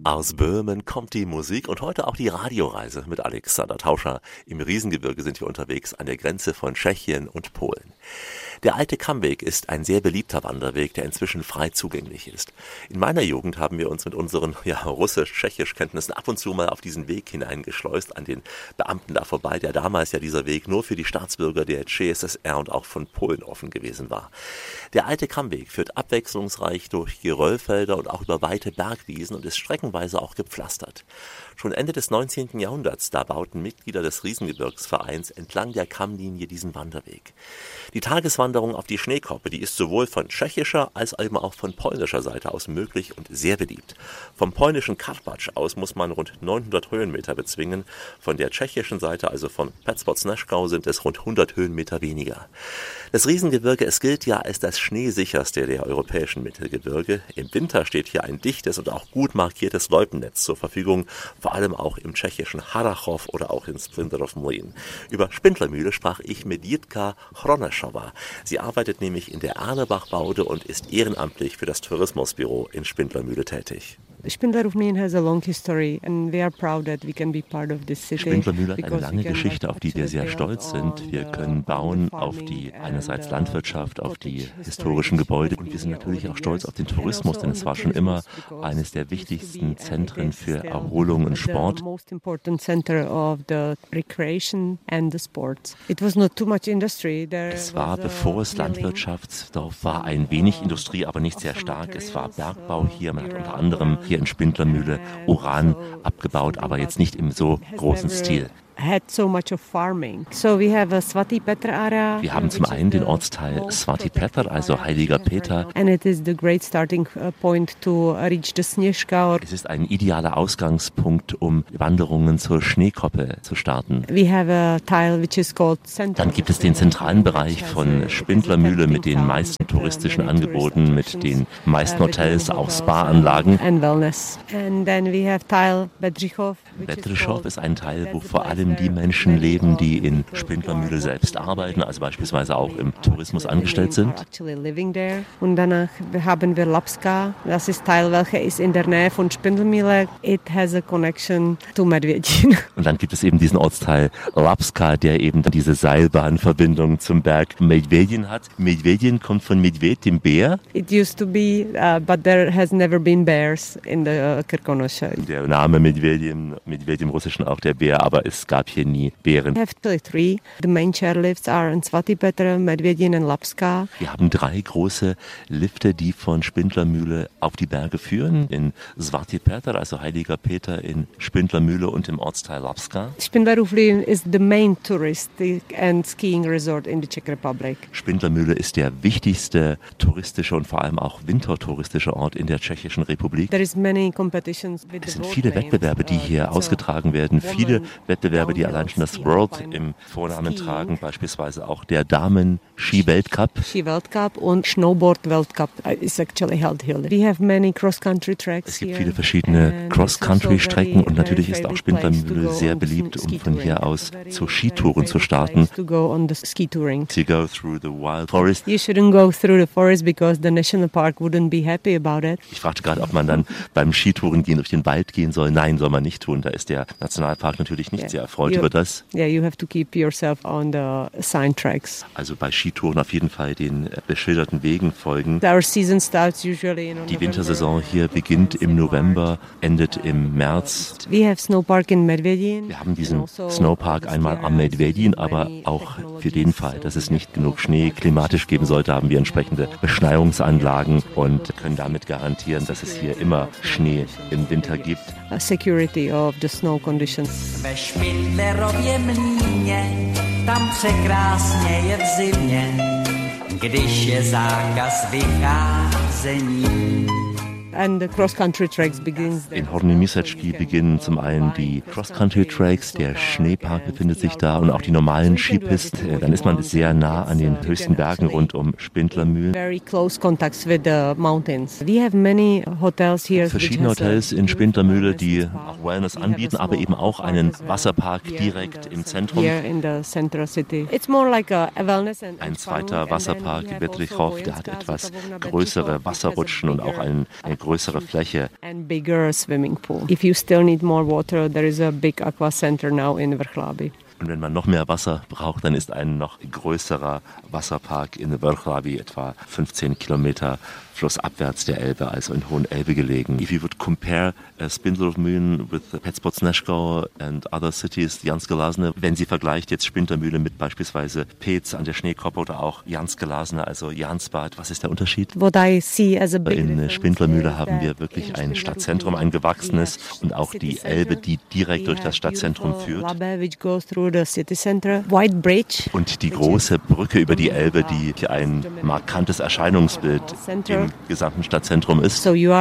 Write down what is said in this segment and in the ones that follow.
Aus Böhmen kommt die Musik und heute auch die Radioreise mit Alexander Tauscher. Im Riesengebirge sind wir unterwegs an der Grenze von Tschechien und Polen. Der alte Kammweg ist ein sehr beliebter Wanderweg, der inzwischen frei zugänglich ist. In meiner Jugend haben wir uns mit unseren Russisch-Tschechisch-Kenntnissen ab und zu mal auf diesen Weg hineingeschleust, an den Beamten da vorbei, der damals ja dieser Weg nur für die Staatsbürger der CSSR und auch von Polen offen gewesen war. Der alte Kammweg führt abwechslungsreich durch Geröllfelder und auch über weite Bergwiesen und ist streckenweise auch gepflastert. Schon Ende des 19. Jahrhunderts, da bauten Mitglieder des Riesengebirgsvereins entlang der Kammlinie diesen Wanderweg. Die Tageswanderung auf die Schneekoppe, die ist sowohl von tschechischer als eben auch von polnischer Seite aus möglich und sehr beliebt. Vom polnischen Karpacz aus muss man rund 900 Höhenmeter bezwingen, von der tschechischen Seite, also von Pecpoc-Snežkou, sind es rund 100 Höhenmeter weniger. Das Riesengebirge, es gilt ja als das schneesicherste der europäischen Mittelgebirge. Im Winter steht hier ein dichtes und auch gut markiertes Loipennetz zur Verfügung, vor allem auch im tschechischen Harrachov oder auch in Sprinterov Mlyn. Über Spindlermühle sprach ich mit Jitka Chroneschowa. Sie arbeitet nämlich in der Erlebach-Baude und ist ehrenamtlich für das Tourismusbüro in Spindlermühle tätig. Spindlermühle has a long history and we are proud that we can be part of this city. Spindlermühle hat eine lange Geschichte, auf die wir sehr stolz sind. Wir können bauen auf die einerseits Landwirtschaft, auf die historischen Gebäude und wir sind natürlich auch stolz auf den Tourismus, denn es war schon immer eines der wichtigsten Zentren für Erholung und Sport. Es war, bevor es Landwirtschaftsdorf war, ein wenig Industrie, aber nicht sehr stark. Es war Bergbau hier, man hat unter anderem hier in Spindlermühle Uran abgebaut, aber jetzt nicht im so großen Stil. Wir haben zum einen den Ortsteil Svatý Petr, also Heiliger Peter. Es ist ein idealer Ausgangspunkt, um Wanderungen zur Schneekoppe zu starten. Dann gibt es den zentralen Bereich von Spindlermühle mit den meisten touristischen Angeboten, mit den meisten Hotels, auch Spa-Anlagen. Bedřichov ist ein Teil, wo vor allem die Menschen leben, die in Spindlermühle selbst arbeiten, also beispielsweise auch im Tourismus angestellt sind. Und danach haben wir Lapska, das ist Teil, welcher ist in der Nähe von Spindlermühle. It has a connection to Medvědin. Und dann gibt es eben diesen Ortsteil Lapska, der eben diese Seilbahnverbindung zum Berg Medvědin hat. Medvědin kommt von Medvěd, dem Bär. It used to be, but there has never been bears in the Krkonoše. Der Name Medvědin im Russischen auch der Bär, aber es gab hier nie Bären. We have three. The main chairlifts are in Svatý Petr, Medvědin and Lapska. Wir haben 3 große Lifte, die von Spindlermühle auf die Berge führen. In Svatý Petr, also Heiliger Peter, in Spindlermühle und im Ortsteil Lapska. Spindlermühle is the main touristic and skiing resort in the Czech Republic. Spindlermühle ist der wichtigste touristische und vor allem auch wintertouristische Ort in der Tschechischen Republik. There is many competitions with Es sind viele Wettbewerbe, die hier ausgetragen werden. Viele Wettbewerbe, die allein schon das World im Vornamen tragen, beispielsweise auch der Damen-Ski-Weltcup. Ski-Weltcup und Snowboard-Weltcup is actually held here. We have many cross-country tracks. Es gibt viele verschiedene Cross-Country-Strecken und natürlich ist auch Spindlermühle sehr beliebt, um von hier aus zu Skitouren zu starten. To go on the ski touring. To go through the wild forest. You shouldn't go through the forest because the national park wouldn't be happy about it. Ich fragte gerade, ob man dann beim Skitouren gehen durch den Wald gehen soll. Nein, soll man nicht tun. Da ist der Nationalpark natürlich nicht sehr erfreut über das. Yeah, you have to keep yourself on the sign tracks. Also bei Skitouren auf jeden Fall den beschilderten Wegen folgen. Our season starts usually in Die Wintersaison hier beginnt im November, endet im März. We have Snowpark in Medvědin. Wir haben diesen Snowpark einmal am Medvědin, aber auch für den Fall, dass es nicht genug Schnee klimatisch geben sollte, haben wir entsprechende Beschneiungsanlagen und können damit garantieren, dass es hier immer Schnee im Winter gibt. Security of the snow conditions. Ve Špindlerově mlýně, tam překrásně je v zimě, když je zákaz vycházení. And the cross-country tracks begins there. In Horní Městečky beginnen zum einen die Cross-Country-Tracks, der Schneepark befindet sich da und auch die normalen Skipisten. Dann ist man sehr nah an den höchsten Bergen rund um Spindlermühle. Very close contacts with the mountains. We have many hotels here. Verschiedene Hotels in Spindlermühle, die auch Wellness anbieten, aber eben auch einen Wasserpark direkt im Zentrum. Here in the central city. It's more like a wellness and ein zweiter Wasserpark in Bedřichov, der hat etwas größere Wasserrutschen und auch eine größere Fläche. And bigger swimming pool. If you still need more water, there is a big aqua center now in Vrchlabí. Und wenn man noch mehr Wasser braucht, dann ist ein noch größerer Wasserpark in Vrchlabí, etwa 15 Kilometer flussabwärts der Elbe, also in Hohen Elbe gelegen. If you would compare Spindlermühlen with Pec-Pozneško and other cities, Janské Lázně, wenn Sie vergleicht jetzt Spindlermühle mit beispielsweise Pec an der Schneekoppe oder auch Janské Lázně, also Jansbad, was ist der Unterschied? What I see as a big In Spindlermühle haben wir wirklich ein Stadtzentrum, ein gewachsenes und auch die Elbe, die direkt durch das Stadtzentrum führt. Und die große Brücke über die Elbe, die ein markantes Erscheinungsbild im gesamten Stadtzentrum ist.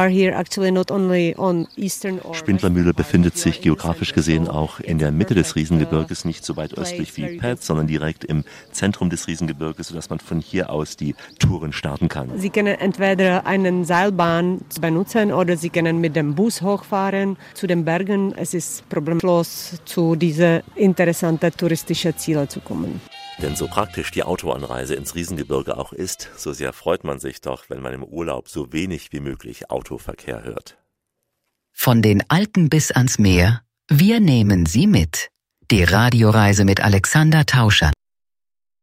Spindlermühle befindet sich geografisch gesehen auch in der Mitte des Riesengebirges, nicht so weit östlich wie Pec, sondern direkt im Zentrum des Riesengebirges, sodass man von hier aus die Touren starten kann. Sie können entweder eine Seilbahn benutzen oder Sie können mit dem Bus hochfahren zu den Bergen. Es ist problemlos, zu diesen interessanten touristischen Zielen zu kommen. Denn so praktisch die Autoanreise ins Riesengebirge auch ist, so sehr freut man sich doch, wenn man im Urlaub so wenig wie möglich Autoverkehr hört. Von den Alpen bis ans Meer, wir nehmen Sie mit. Die Radioreise mit Alexander Tauscher.